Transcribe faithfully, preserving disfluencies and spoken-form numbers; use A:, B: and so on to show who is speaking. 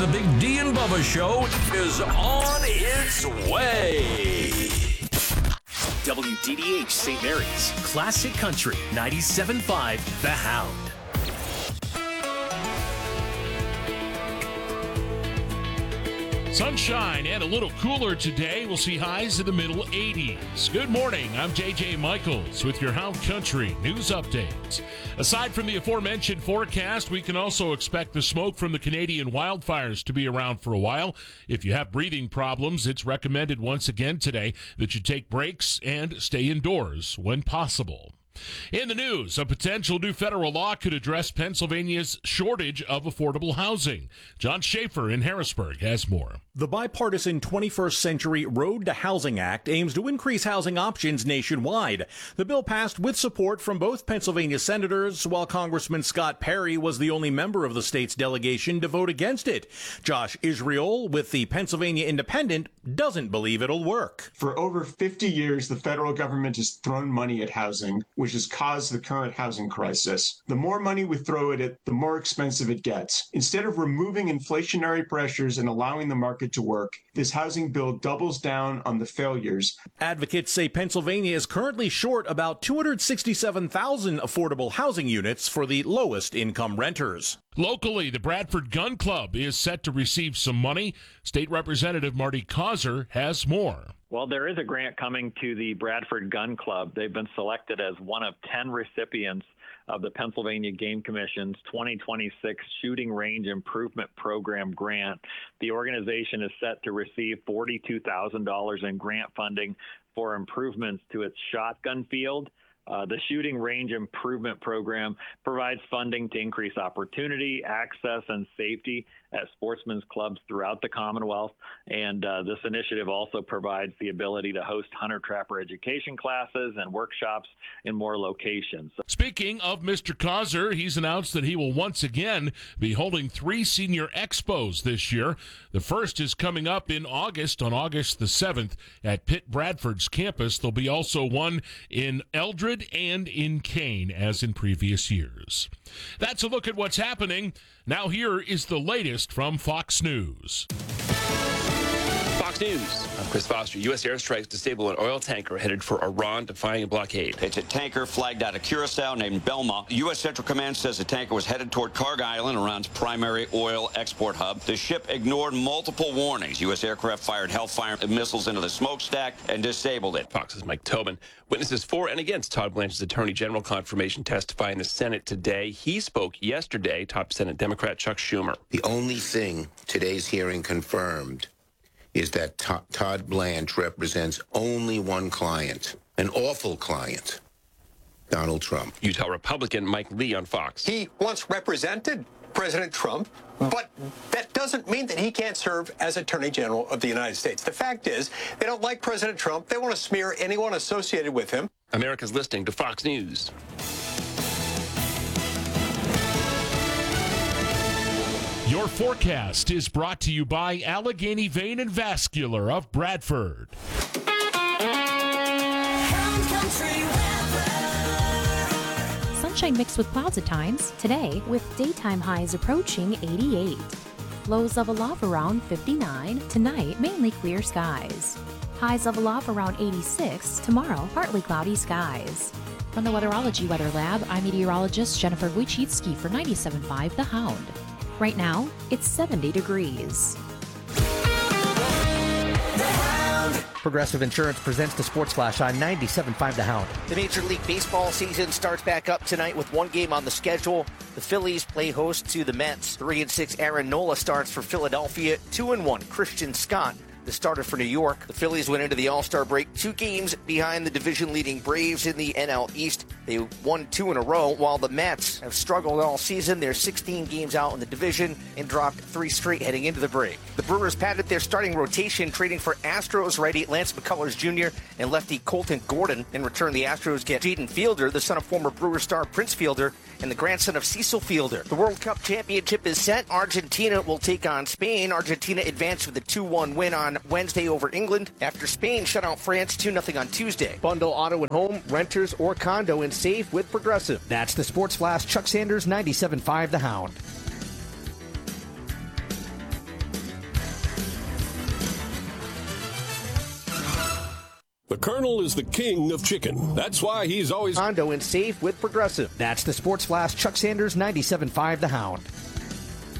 A: The Big D and Bubba Show is on its way.
B: W D D H Saint Mary's, Classic Country, ninety-seven point five, The Hound.
C: Sunshine and a little cooler today. We'll see highs in the middle eighties. Good morning. I'm J J Michaels with your Hound Country news updates. Aside from the aforementioned forecast, we can also expect the smoke from the Canadian wildfires to be around for a while. If you have breathing problems, it's recommended once again today that you take breaks and stay indoors when possible. In the news, a potential new federal law could address Pennsylvania's shortage of affordable housing. John Schaefer in Harrisburg has more.
D: The bipartisan twenty-first Century Road to Housing Act aims to increase housing options nationwide. The bill passed with support from both Pennsylvania senators, while Congressman Scott Perry was the only member of the state's delegation to vote against it. Josh Israel with the Pennsylvania Independent doesn't believe it'll work.
E: For over fifty years, the federal government has thrown money at housing, which has caused the current housing crisis. The more money we throw at it, the more expensive it gets. Instead of removing inflationary pressures and allowing the market to work, this housing bill doubles down on the failures.
D: Advocates say Pennsylvania is currently short about two hundred sixty-seven thousand affordable housing units for the lowest income renters.
C: Locally, the Bradford Gun Club is set to receive some money. State Representative Marty Causer has more.
F: Well, there is a grant coming to the Bradford Gun Club. They've been selected as one of ten recipients of the Pennsylvania Game Commission's twenty twenty-six Shooting Range Improvement Program grant. The organization is set to receive forty-two thousand dollars in grant funding for improvements to its shotgun field. Uh, the Shooting Range Improvement Program provides funding to increase opportunity, access, and safety at sportsmen's clubs throughout the Commonwealth. And uh, this initiative also provides the ability to host hunter-trapper education classes and workshops in more locations.
C: Speaking of Mister Causer, he's announced that he will once again be holding three senior expos this year. The first is coming up in August, on August the seventh, at Pitt Bradford's campus. There'll be also one in Eldred and in Kane, as in previous years. That's a look at what's happening. Now here is the latest from Fox News.
G: Fox News. I'm Chris Foster. U S airstrikes disable an oil tanker headed for Iran, defying a blockade.
H: It's a tanker flagged out of Curacao named Belma. U S Central Command says the tanker was headed toward Carg Island, Iran's primary oil export hub. The ship ignored multiple warnings. U S aircraft fired Hellfire missiles into the smokestack and disabled it.
G: Fox's Mike Tobin. Witnesses for and against Todd Blanche's Attorney General confirmation testify in the Senate today. He spoke yesterday, top Senate Democrat Chuck Schumer.
I: The only thing today's hearing confirmed is that Todd Blanche represents only one client, an awful client, Donald Trump.
G: Utah Republican Mike Lee on Fox.
J: He once represented President Trump, but that doesn't mean that he can't serve as Attorney General of the United States. The fact is, they don't like President Trump. They want to smear anyone associated with him.
G: America's listening to Fox News.
C: Your forecast is brought to you by Allegheny Vein and Vascular of Bradford.
K: Sunshine mixed with clouds at times today, with daytime highs approaching eighty-eight. Lows level off around fifty-nine. Tonight, mainly clear skies. Highs level off around eighty-six. Tomorrow, partly cloudy skies. From the Weatherology Weather Lab, I'm meteorologist Jennifer Wojcicki for ninety-seven point five The Hound. Right now, it's seventy degrees.
L: Progressive Insurance presents the Sports Flash on ninety-seven point five The Hound.
M: The Major League Baseball season starts back up tonight with one game on the schedule. The Phillies play host to the Mets. Three and six Aaron Nola starts for Philadelphia. Two and one Christian Scott, the starter for New York. The Phillies went into the All-Star break two games behind the division-leading Braves in the N L East. They won two in a row, while the Mets have struggled all season. They're sixteen games out in the division and dropped three straight heading into the break. The Brewers padded their starting rotation, trading for Astros righty Lance McCullers Junior and lefty Colton Gordon. In return, the Astros get Jaden Fielder, the son of former Brewer star Prince Fielder, and the grandson of Cecil Fielder. The World Cup championship is set. Argentina will take on Spain. Argentina advanced with a two one win on Wednesday over England after Spain shut out France two nothing on Tuesday.
L: Bundle auto and home, renters, or condo and save with Progressive. That's the Sports Flash. Chuck Sanders, ninety-seven point five The Hound.
N: The Colonel is the king of chicken. That's why he's always
L: Hondo and safe with Progressive. That's the Sports Flash. Chuck Sanders, ninety-seven point five The Hound.